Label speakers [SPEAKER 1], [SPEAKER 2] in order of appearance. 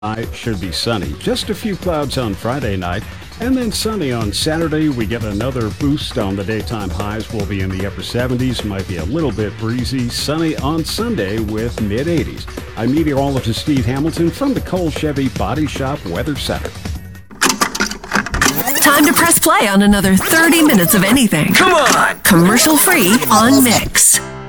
[SPEAKER 1] Night should be sunny. Just a few clouds on Friday night, and then sunny on Saturday. We get another boost on the daytime highs. We'll be in the upper 70s. Might be a little bit breezy. Sunny on Sunday with mid 80s. I'm meteorologist Steve Hamilton from the Cole Chevy Body Shop Weather Center.
[SPEAKER 2] Time to press play on another 30 minutes of anything.
[SPEAKER 3] Come on!
[SPEAKER 2] Commercial free on Mix.